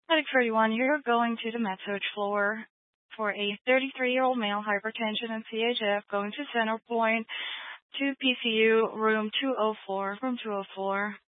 Medic 31, you're going to the med-surg floor for a 33-year-old male, hypertension and CHF, going to center point to PCU, room 204,